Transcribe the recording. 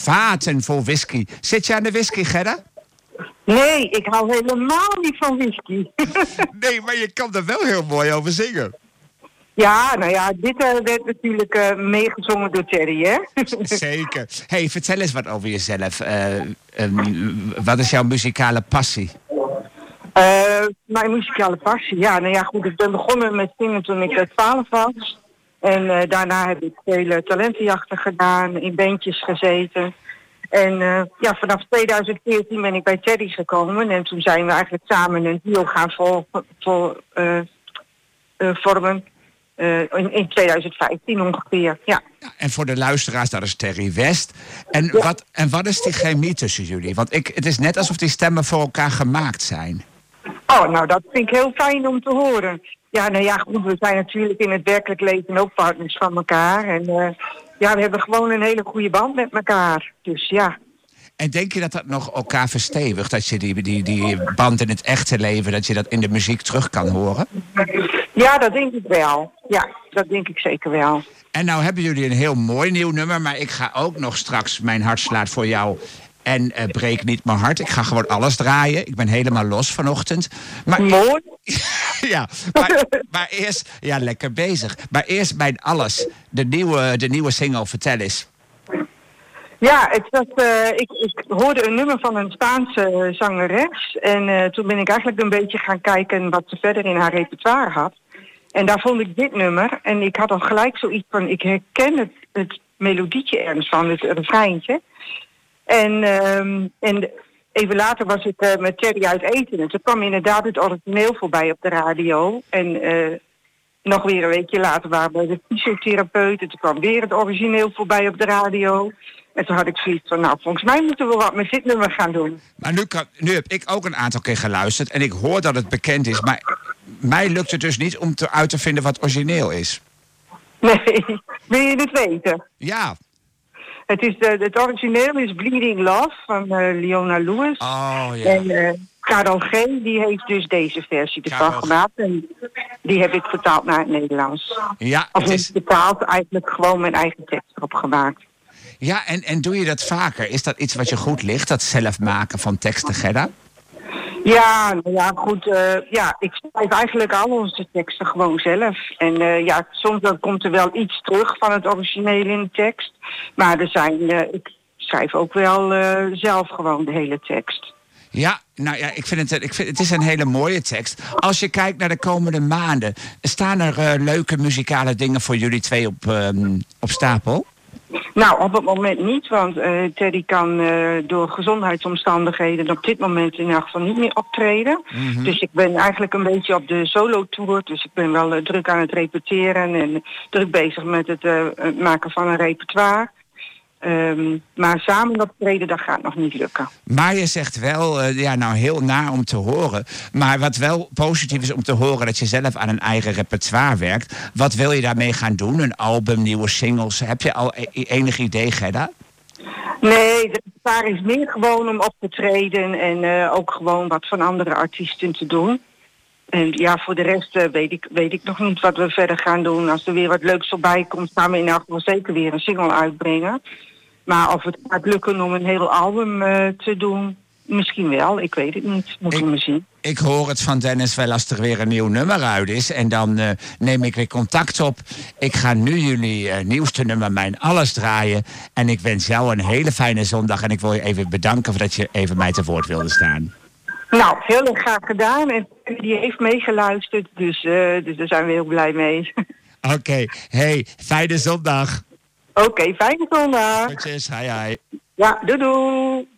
vaten vol whisky. Zit je aan de whisky, Gerda? Nee, ik hou helemaal niet van whisky. Nee, maar je kan er wel heel mooi over zingen. Ja, nou ja, dit werd natuurlijk meegezongen door Thierry, hè? Zeker. Hey, vertel eens wat over jezelf. Wat is jouw muzikale passie? Mijn muzikale passie, ja, nou ja, goed. Ik ben begonnen met zingen toen ik 12 was. En daarna heb ik vele talentenjachten gedaan, in bandjes gezeten. En vanaf 2014 ben ik bij Thierry gekomen. En toen zijn we eigenlijk samen een duo gaan vormen. In 2015 ongeveer, ja. En voor de luisteraars, dat is Thierry West. En wat is die chemie tussen jullie? Want het is net alsof die stemmen voor elkaar gemaakt zijn. Oh, nou, dat vind ik heel fijn om te horen. Ja, nou ja, goed, we zijn natuurlijk in het werkelijk leven ook partners van elkaar. En we hebben gewoon een hele goede band met elkaar. Dus ja. En denk je dat dat nog elkaar verstevigt? Dat je die band in het echte leven, dat je dat in de muziek terug kan horen? Ja, dat denk ik wel. Ja, dat denk ik zeker wel. En nou hebben jullie een heel mooi nieuw nummer, maar ik ga ook nog straks Mijn Hart Slaat Voor Jou en Breek Niet Mijn Hart. Ik ga gewoon alles draaien. Ik ben helemaal los vanochtend. Maar, mooi. Ja, maar eerst... Ja, lekker bezig. Maar eerst Mijn Alles. De nieuwe single, vertel eens. Ja, ik hoorde een nummer van een Spaanse zangeres. En toen ben ik eigenlijk een beetje gaan kijken wat ze verder in haar repertoire had. En daar vond ik dit nummer. En ik had al gelijk zoiets van, ik herken het melodietje ergens van, het refreintje. En even later was ik met Thierry uit eten. En toen kwam inderdaad het origineel voorbij op de radio. En nog weer een weekje later waren we bij de fysiotherapeut. En toen kwam weer het origineel voorbij op de radio. En toen had ik zoiets van, nou, volgens mij moeten we wat met dit nummer gaan doen. Maar nu heb ik ook een aantal keer geluisterd en ik hoor dat het bekend is. Maar mij lukt het dus niet om uit te vinden wat origineel is. Nee, wil je het weten? Ja. Het origineel is Bleeding Love van Leona Lewis. Oh, ja. En Karel G. die heeft dus deze versie ervan gemaakt. En die heb ik vertaald naar het Nederlands. Ja, of niet vertaald, eigenlijk gewoon mijn eigen tekst erop gemaakt. Ja, en doe je dat vaker? Is dat iets wat je goed ligt, dat zelf maken van teksten, Gerda? Ja, nou ja, goed. Ik schrijf eigenlijk al onze teksten gewoon zelf. En soms dan komt er wel iets terug van het origineel in de tekst. Maar ik schrijf ook wel zelf gewoon de hele tekst. Ja, nou ja, ik vind het is een hele mooie tekst. Als je kijkt naar de komende maanden, staan er leuke muzikale dingen voor jullie twee op stapel? Nou, op het moment niet, want Thierry kan door gezondheidsomstandigheden op dit moment in ieder geval niet meer optreden. Mm-hmm. Dus ik ben eigenlijk een beetje op de solo-tour, dus ik ben wel druk aan het repeteren en druk bezig met het maken van een repertoire. Maar samen optreden, dat gaat nog niet lukken. Maar je zegt wel, heel naar om te horen. Maar wat wel positief is om te horen, dat je zelf aan een eigen repertoire werkt. Wat wil je daarmee gaan doen? Een album, nieuwe singles? Heb je al enig idee, Gerda? Nee, het repertoire is meer gewoon om op te treden en ook gewoon wat van andere artiesten te doen. En ja, voor de rest weet ik nog niet wat we verder gaan doen. Als er weer wat leuks voorbij komt, gaan we in elk geval zeker weer een single uitbrengen. Maar of het gaat lukken om een heel album te doen, misschien wel. Ik weet het niet. Moeten we maar zien. Ik hoor het van Dennis wel als er weer een nieuw nummer uit is. En dan neem ik weer contact op. Ik ga nu jullie nieuwste nummer Mijn Alles draaien. En ik wens jou een hele fijne zondag. En ik wil je even bedanken voor dat je even mij te woord wilde staan. Nou, heel erg graag gedaan. En die heeft meegeluisterd. Dus daar zijn we heel blij mee. Oké. Hey, fijne zondag. Oké, fijne zondag. Goedjes, hi. Ja, doei.